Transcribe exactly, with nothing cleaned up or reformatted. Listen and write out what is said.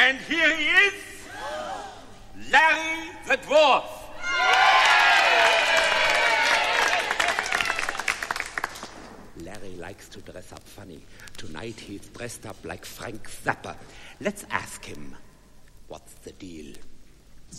And here he is, Larry the Dwarf. Larry likes to dress up funny. Tonight he's dressed up like Frank Zappa. Let's ask him, what's the deal?